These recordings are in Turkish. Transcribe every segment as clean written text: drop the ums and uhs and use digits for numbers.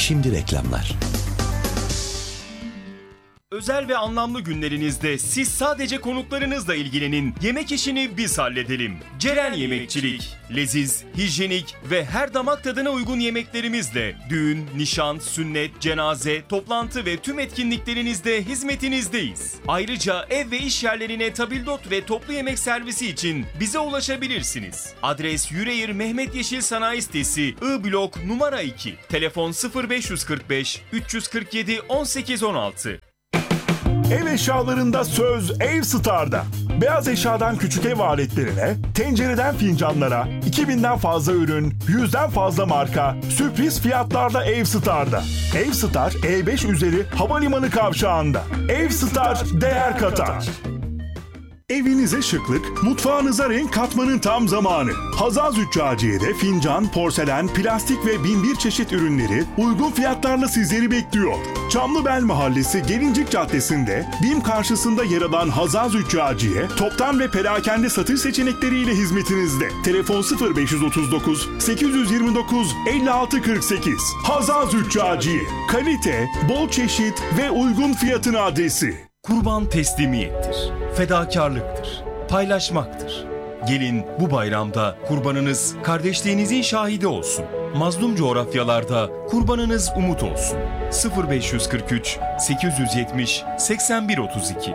Şimdi reklamlar. Özel ve anlamlı günlerinizde siz sadece konuklarınızla ilgilenin. Yemek işini biz halledelim. Ceren Yemekçilik. Leziz, hijyenik ve her damak tadına uygun yemeklerimizle düğün, nişan, sünnet, cenaze, toplantı ve tüm etkinliklerinizde hizmetinizdeyiz. Ayrıca ev ve iş yerlerine tabildot ve toplu yemek servisi için bize ulaşabilirsiniz. Adres Yüreğir Mehmet Yeşil Sanayi Sitesi, I Blok numara 2. Telefon 0545 347 1816. Ev eşyalarında söz Ev Star'da. Beyaz eşyadan küçük ev aletlerine, tencereden fincanlara, 2000'den fazla ürün, 100'den fazla marka, sürpriz fiyatlarla Ev Star'da. Ev Star, E5 üzeri havalimanı kavşağında. Ev Star değer katar. Evinize şıklık, mutfağınıza renk katmanın tam zamanı. Hazal Züccaciye'de fincan, porselen, plastik ve 1001 çeşit ürünleri uygun fiyatlarla sizleri bekliyor. Çamlıbel Mahallesi Gelincik Caddesi'nde BİM karşısında yer alan Hazal Züccaciye, toptan ve perakende satış seçenekleriyle hizmetinizde. Telefon 0539 829 5648. Hazal Züccaciye. Kalite, bol çeşit ve uygun fiyatın adresi. Kurban teslimiyettir, fedakarlıktır, paylaşmaktır. Gelin bu bayramda kurbanınız kardeşliğinizin şahidi olsun. Mazlum coğrafyalarda kurbanınız umut olsun. 0543 870 8132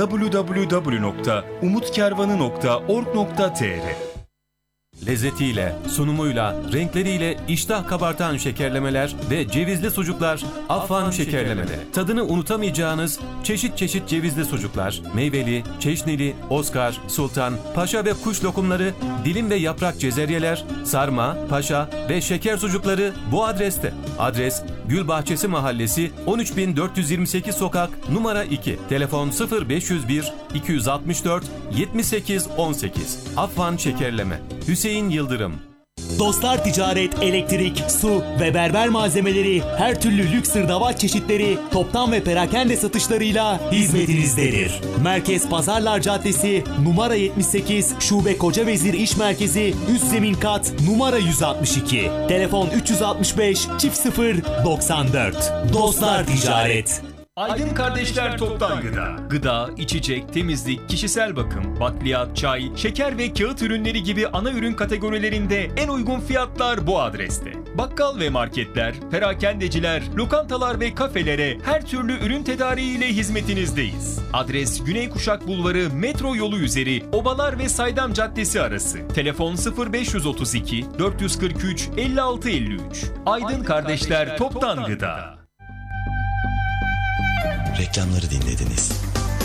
www.umutkervanı.org.tr Lezzetiyle, sunumuyla, renkleriyle iştah kabartan şekerlemeler ve cevizli sucuklar Affan Şekerleme'de. Tadını unutamayacağınız çeşit çeşit cevizli sucuklar, meyveli, çeşnili, Oscar, Sultan, Paşa ve kuş lokumları, dilim ve yaprak cezeryeler, sarma, paşa ve şeker sucukları bu adreste. Adres Gülbahçesi Mahallesi 13428 Sokak numara 2. Telefon 0501 264 78 18. Affan Şekerleme. Hüseyin Yıldırım. Dostlar Ticaret, elektrik, su ve berber malzemeleri, her türlü lüks hırdavat çeşitleri toptan ve perakende satışlarıyla hizmetinizdedir. Merkez Pazarlar Caddesi numara 78 Şube Kocavezir İş Merkezi üst zemin kat numara 162. Telefon 365 0 94. Dostlar Ticaret. Aydın Kardeşler Toptan Gıda. Gıda, içecek, temizlik, kişisel bakım, bakliyat, çay, şeker ve kağıt ürünleri gibi ana ürün kategorilerinde en uygun fiyatlar bu adreste. Bakkal ve marketler, perakendeciler, lokantalar ve kafelere her türlü ürün tedariğiyle hizmetinizdeyiz. Adres Güney Kuşak Bulvarı metro yolu üzeri Obalar ve Saydam Caddesi arası. Telefon 0532 443 56 53. Aydın Kardeşler Toptan Gıda. Reklamları dinlediniz.